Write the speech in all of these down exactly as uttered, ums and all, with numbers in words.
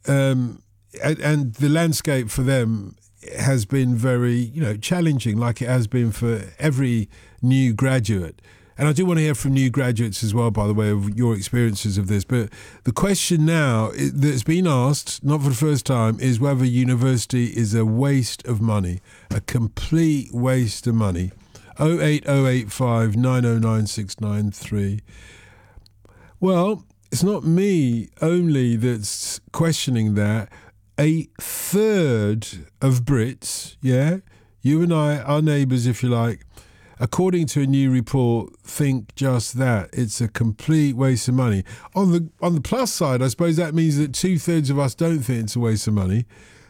um, and, and the landscape for them has been very, you know, challenging, like it has been for every new graduate. And I do want to hear from new graduates as well, by the way, of your experiences of this. But the question now that's been asked, not for the first time, is whether university is a waste of money, a complete waste of money. oh eight oh eight five nine oh nine six nine three. Well, it's not me only that's questioning that. A third of Brits, yeah, you and I, our neighbours, if you like, according to a new report, think just that. It's a complete waste of money. On the on the plus side, I suppose that means that two thirds of us don't think it's a waste of money.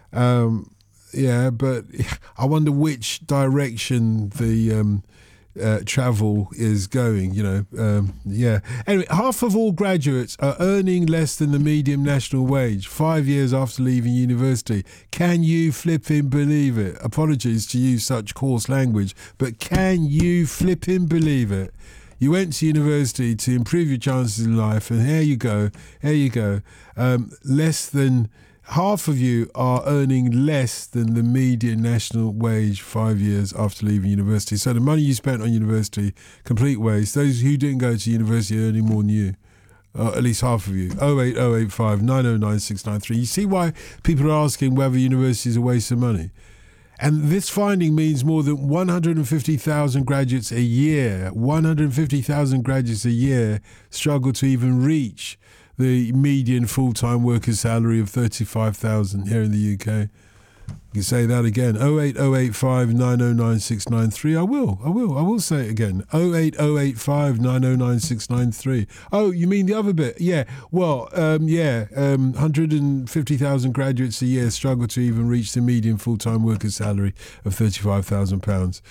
Um, yeah, but I wonder which direction the um, uh, travel is going. You know, um, yeah. Anyway, half of all graduates are earning less than the median national wage five years after leaving university. Can you flipping believe it? Apologies to use such coarse language, but can you flipping believe it? You went to university to improve your chances in life, and here you go, here you go. Um, less than half of you are earning less than the median national wage five years after leaving university. So the money you spent on university, complete waste. Those who didn't go to university are earning more than you. Uh, at least half of you. oh eight oh eight five nine oh nine six nine three. You see why people are asking whether university is a waste of money? And this finding means more than one hundred fifty thousand graduates a year, one hundred fifty thousand graduates a year struggle to even reach the median full-time worker salary of thirty-five thousand here in the U K. You can say that again. oh eight oh eight five nine oh nine six nine three. I will, I will, I will say it again. oh eight oh eight five nine oh nine six nine three. Oh, you mean the other bit? Yeah, well, um, yeah, um, one hundred fifty thousand graduates a year struggle to even reach the median full-time worker salary of thirty-five thousand pounds.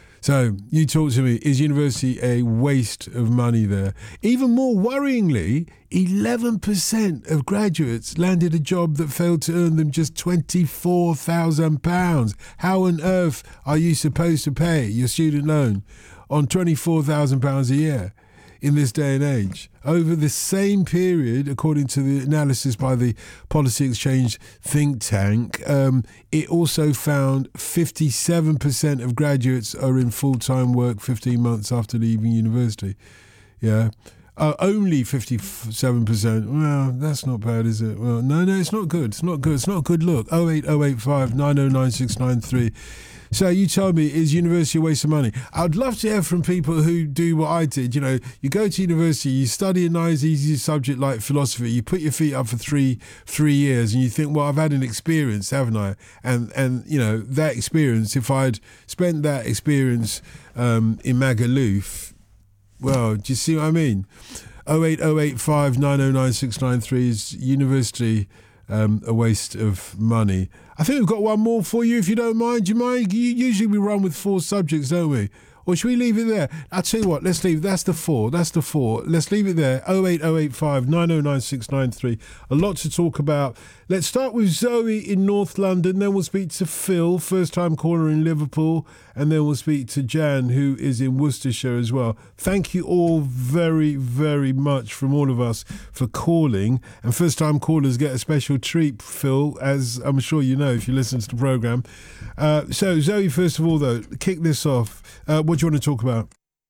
So you talk to me, is university a waste of money there? Even more worryingly, eleven percent of graduates landed a job that failed to earn them just twenty-four thousand pounds. How on earth are you supposed to pay your student loan on twenty-four thousand pounds a year in this day and age? Over the same period, according to the analysis by the Policy Exchange think tank, um, it also found fifty-seven percent of graduates are in full-time work fifteen months after leaving university. Yeah. Uh, only fifty-seven percent. Well, that's not bad, is it? Well, no, no, it's not good. It's not good. It's not a good look. oh eight oh eight five nine oh nine six nine three. So you tell me, is university a waste of money? I'd love to hear from people who do what I did. You know, you go to university, you study a nice, easy subject like philosophy, you put your feet up for three three years and you think, well, I've had an experience, haven't I? And, and you know, that experience, if I'd spent that experience um, in Magaluf, well, do you see what I mean? oh eight oh eight five nine oh nine six nine three is university um, a waste of money. I think we've got one more for you, if you don't mind. Do you mind? Usually we run with four subjects, don't we? Or should we leave it there? I'll tell you what, let's leave. That's the four. That's the four. Let's leave it there. oh eight oh eight five nine oh nine six nine three. A lot to talk about. Let's start with Zoe in North London. Then we'll speak to Phil, first-time caller in Liverpool. And then we'll speak to Jan, who is in Worcestershire as well. Thank you all very, very much from all of us for calling. And first-time callers get a special treat, Phil, as I'm sure you know if you listen to the programme. Uh, so, Zoe, first of all, though, kick this off. Uh, what do you want to talk about?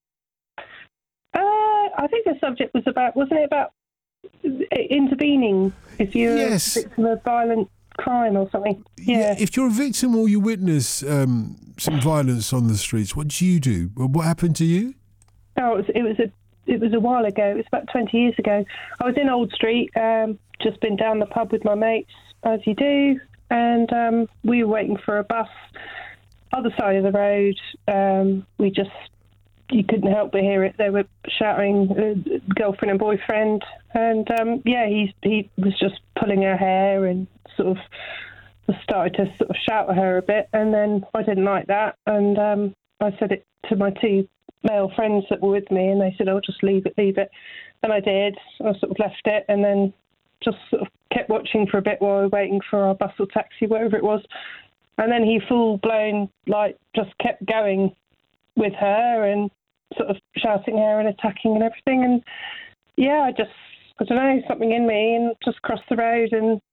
Uh, I think the subject was about, wasn't it about intervening if you're yes. a victim of violent crime or something? Yeah. yeah. If you're a victim or you witness um, some violence on the streets, what do you do? What happened to you? Oh, it was, it was a it was a while ago. It was about twenty years ago. I was in Old Street, um, just been down the pub with my mates, as you do, and um, we were waiting for a bus. Other side of the road, um, we just, you couldn't help but hear it. They were shouting, uh, girlfriend and boyfriend, and um, yeah, he he was just pulling her hair and sort of started to sort of shout at her a bit, and then I didn't like that, and um, I said it to my two male friends that were with me, and they said, "Oh, just leave it, leave it," and I did. I sort of left it, and then just sort of kept watching for a bit while we were waiting for our bus or taxi, whatever it was. And then he full-blown, like, just kept going with her and sort of shouting at her and attacking and everything. And, yeah, I just, I don't know, something in me and just crossed the road and